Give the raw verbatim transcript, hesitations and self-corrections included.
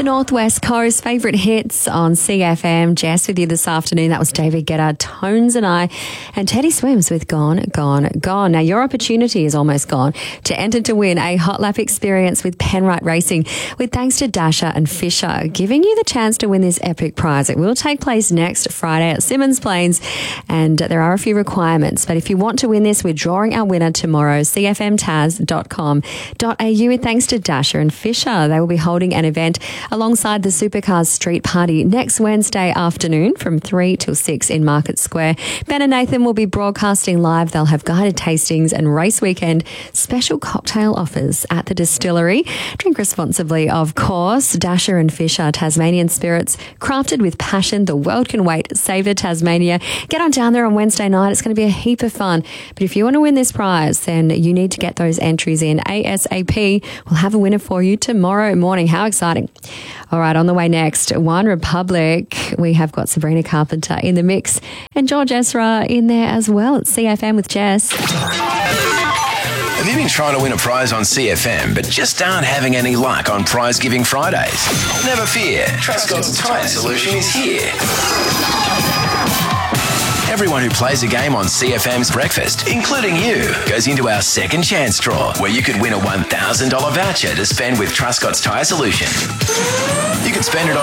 Northwest Coast, favourite hits on C F M. Jess with you this afternoon. That was David Guetta, Tones and I, and Teddy Swims with Gone, Gone, Gone. Now, your opportunity is almost gone to enter to win a hot lap experience with Penrite Racing with thanks to Dasher and Fisher, giving you the chance to win this epic prize. It will take place next Friday at Symmons Plains, and there are a few requirements. But if you want to win this, we're drawing our winner tomorrow, c f m taz dot com dot a u with thanks to Dasher and Fisher. They will be holding an event alongside the Supercars Street Party next Wednesday afternoon from three till six in Market Square. Ben and Nathan will be broadcasting live. They'll have guided tastings and race weekend special cocktail offers at the distillery. Drink responsibly, of course. Dasher and Fisher, Tasmanian spirits, crafted with passion. The world can wait. Savour Tasmania. Get on down there on Wednesday night. It's going to be a heap of fun. But if you want to win this prize, then you need to get those entries in ASAP. We'll have a winner for you tomorrow morning. How exciting. All right, on the way next, One Republic. We have got Sabrina Carpenter in the mix and George Ezra in there as well. It's C F M with Jess. Have you been trying to win a prize on C F M but just aren't having any luck on Prize Giving Fridays? Never fear, Truscott's Tyre Solution is here. Everyone who plays a game on C F M's Breakfast, including you, goes into our second chance draw where you could win a one thousand dollars voucher to spend with Truscott's Tyre Solution. You could spend it on